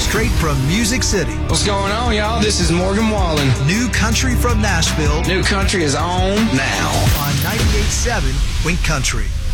straight from Music City. What's going on, y'all? This is Morgan Wallen. New country from Nashville. New country is on now. On 98.7 Wink Country.